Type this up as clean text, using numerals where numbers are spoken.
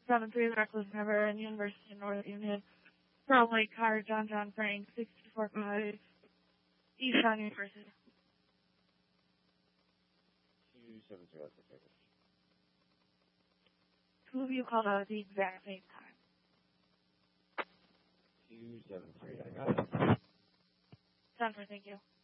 7-3, the Reckless Never, and University of North Union. From Lake Car, John Frank, 645, Eastern University. 273, that's okay. Two of you called out at the exact same time. 273, I got it. Denver, thank you.